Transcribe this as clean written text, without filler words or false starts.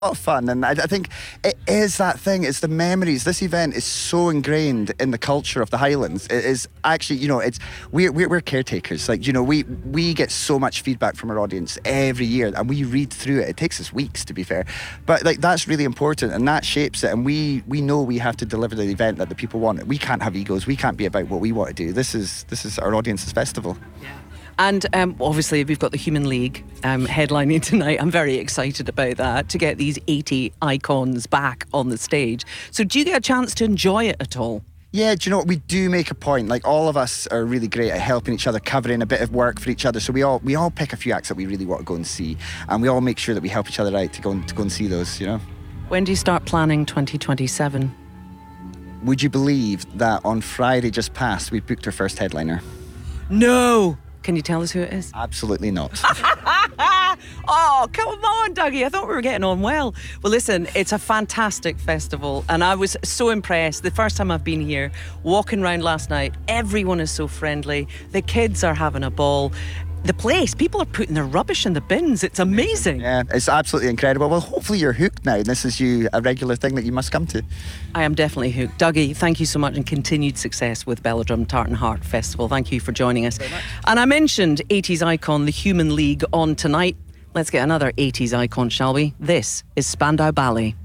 lot of fun, and I think it is that thing. It's the memories. This event is so ingrained in the culture of the Highlands. It is actually, it's we're caretakers. Like, we get so much feedback from our audience every year, and we read through it. It takes us weeks, to be fair, but like that's really important, and that shapes it. And we know we have to deliver the event that the people want. We can't have egos. We can't be about what we want to do. This is our audience's festival. Yeah. And obviously we've got the Human League headlining tonight. I'm very excited about that, to get these 80 icons back on the stage. So do you get a chance to enjoy it at all? Yeah, do you know what? We do make a point. Like, all of us are really great at helping each other, covering a bit of work for each other. So we all pick a few acts that we really want to go and see, and we all make sure that we help each other out to go and see those, When do you start planning 2027? Would you believe that on Friday just past, we booked our first headliner? No! Can you tell us who it is? Absolutely not. Oh, come on, Dougie. I thought we were getting on well. Well, listen, it's a fantastic festival, and I was so impressed. The first time I've been here, walking around last night, everyone is so friendly. The kids are having a ball. The place, people are putting their rubbish in the bins. It's amazing. Yeah, it's absolutely incredible. Well, hopefully you're hooked now, and this is a regular thing that you must come to. I am definitely hooked. Dougie, thank you so much, and continued success with Belladrum Tartan Heart Festival. Thank you for joining us. Very much. And I mentioned 80s icon, the Human League, on tonight. Let's get another 80s icon, shall we? This is Spandau Ballet.